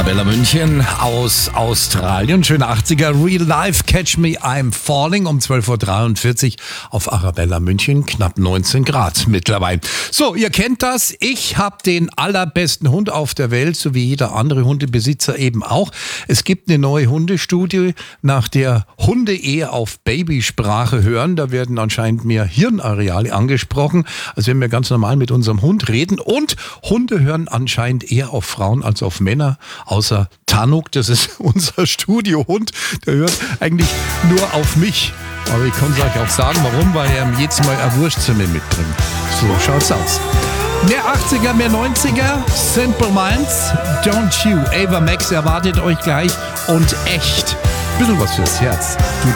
Arabella München aus Australien. Schöne 80er. Real Life, Catch Me, I'm Falling um 12.43 Uhr auf Arabella München. Knapp 19 Grad mittlerweile. So, ihr kennt das. Ich habe den allerbesten Hund auf der Welt, so wie jeder andere Hundebesitzer eben auch. Es gibt eine neue Hundestudie, nach der Hunde eher auf Babysprache hören. Da werden anscheinend mehr Hirnareale angesprochen, als wenn wir ganz normal mit unserem Hund reden. Und Hunde hören anscheinend eher auf Frauen als auf Männer. Außer Tanuk, das ist unser Studiohund, der hört eigentlich nur auf mich. Aber ich kann es euch auch sagen, warum, weil er jedes Mal eine Wurstzunge mitbringt. So schaut's aus. Mehr 80er, mehr 90er, Simple Minds, Don't You, Ava Max erwartet euch gleich und echt. Bisschen was fürs Herz.